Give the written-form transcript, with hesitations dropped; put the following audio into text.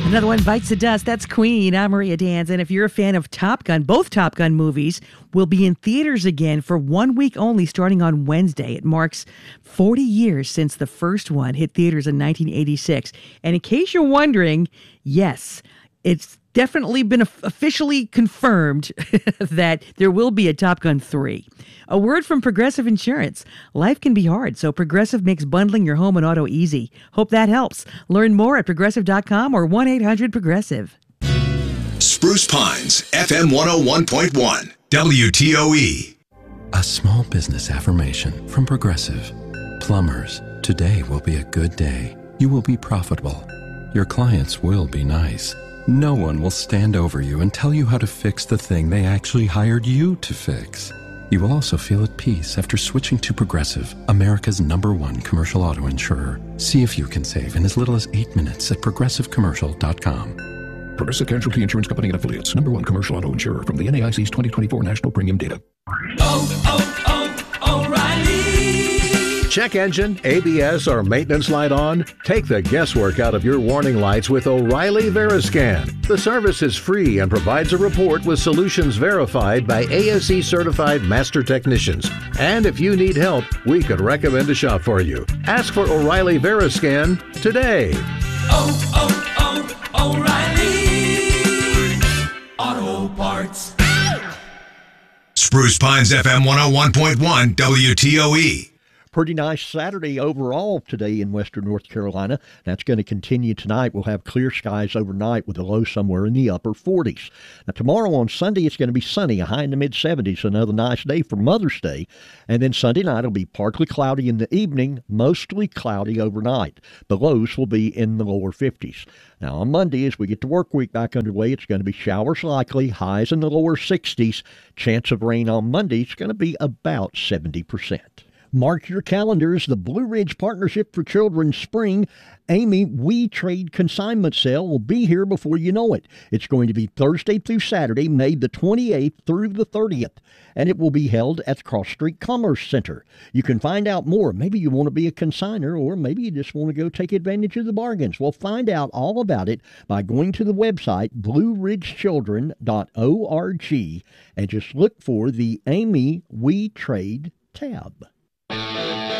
Another one bites the dust. That's Queen. I'm Maria Danz. And if you're a fan of Top Gun, both Top Gun movies will be in theaters again for 1 week only starting on Wednesday. It marks 40 years since the first one hit theaters in 1986. And in case you're wondering, yes, it's definitely been officially confirmed that there will be a Top Gun 3. A word from Progressive Insurance. Life can be hard, so Progressive makes bundling your home and auto easy. Hope that helps. Learn more at Progressive.com or 1-800-PROGRESSIVE. Spruce Pines, FM 101.1, WTOE. A small business affirmation from Progressive. Plumbers, today will be a good day. You will be profitable. Your clients will be nice. No one will stand over you and tell you how to fix the thing they actually hired you to fix. You will also feel at peace after switching to Progressive, America's #1 commercial auto insurer. See if you can save in as little as 8 minutes at progressivecommercial.com. Progressive Casualty Insurance Company and Affiliates. #1 commercial auto insurer from the NAIC's 2024 National Premium Data. O'Reilly. Check engine, ABS, or maintenance light on? Take the guesswork out of your warning lights with O'Reilly Veriscan. The service is free and provides a report with solutions verified by ASE certified master technicians. And if you need help, we could recommend a shop for you. Ask for O'Reilly Veriscan today. O'Reilly Auto Parts. Spruce Pines, FM 101.1, WTOE. Pretty nice Saturday overall today in western North Carolina. That's going to continue tonight. We'll have clear skies overnight with a low somewhere in the upper 40s. Now, tomorrow on Sunday, it's going to be sunny, a high in the mid-70s. Another nice day for Mother's Day. And then Sunday night will be partly cloudy in the evening, mostly cloudy overnight. The lows will be in the lower 50s. Now, on Monday, as we get the work week back underway, it's going to be showers likely, highs in the lower 60s. Chance of rain on Monday is going to be about 70%. Mark your calendars. The Blue Ridge Partnership for Children's Spring Amy We Trade Consignment Sale will be here before you know it. It's going to be Thursday through Saturday, May the 28th through the 30th, and it will be held at the Cross Street Commerce Center. You can find out more. Maybe you want to be a consignor, or maybe you just want to go take advantage of the bargains. Well, find out all about it by going to the website blueridgechildren.org and just look for the Amy We Trade tab.